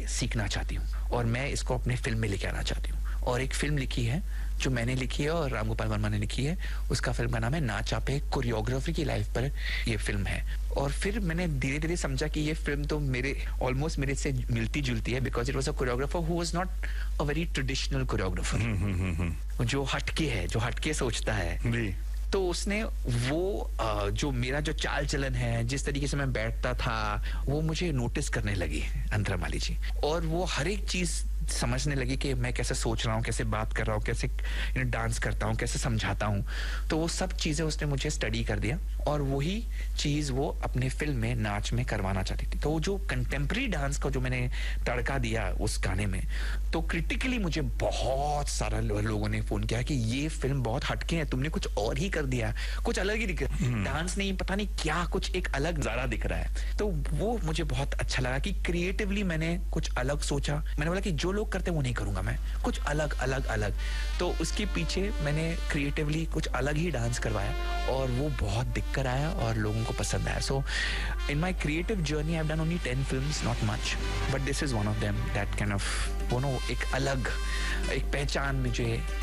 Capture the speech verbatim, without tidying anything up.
सीखना चाहती हूँ और मैं इसको अपने फिल्म में लेके आना चाहती हूँ। और एक फिल्म लिखी है जो मैंने लिखी है और राम गोपाल वर्मा ने लिखी है, उसका फिल्म का नाम है नाच आप, एक कोरियोग्राफर की लाइफ पर ये फिल्म है। और फिर मैंने धीरे धीरे समझा कि ये फिल्म तो मेरे ऑलमोस्ट मेरे से मिलती जुलती है, because it was a choreographer who was not a very traditional choreographer, जो हटके है, जो हटके सोचता है। तो उसने वो जो मेरा जो चाल चलन है, जिस तरीके से मैं बैठता था, वो मुझे नोटिस करने लगी अंतरा माली जी, और वो हर एक चीज समझने लगी कि मैं कैसे सोच रहा हूँ, कैसे बात कर रहा हूँ, कैसे यू नो डांस करता हूँ, कैसे समझाता हूँ। तो वो सब चीजें उसने मुझे स्टडी कर दिया और वही चीज वो अपने फिल्म में नाच में करवाना चाहती थी। तो वो जो कंटेम्प्रेरी डांस का जो मैंने तड़का दिया उस गाने में, तो क्रिटिकली मुझे बहुत सारा लोगों ने फोन किया कि ये फिल्म बहुत हटके है, तुमने कुछ और ही कर दिया, कुछ अलग ही दिख रहा है, डांस नहीं पता नहीं क्या, कुछ एक अलग नजारा दिख रहा है। तो वो मुझे बहुत अच्छा लगा कि क्रिएटिवली मैंने कुछ अलग सोचा। मैंने बोला कि जो लोग करते हैं वो नहीं करूंगा, मैं कुछ अलग अलग अलग। तो उसके पीछे मैंने क्रिएटिवली कुछ अलग ही डांस करवाया और वो बहुत दिक्कत आया और लोगों को पसंद आया। सो in my creative journey I have done only ten films, not much, but this is one of them that kind of you know एक अलग एक पहचान मुझे